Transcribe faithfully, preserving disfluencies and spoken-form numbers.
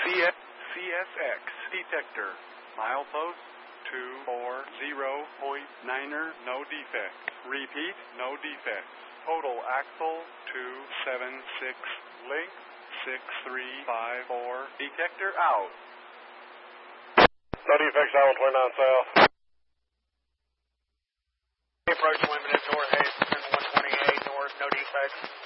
C S X detector. Milepost two four zero point niner, no defects. Repeat, no defects. Total axle two seven six, length six three five four. Detector out. No defects, I one twenty-nine south. Approach limited north, one twenty-eight north, no defects.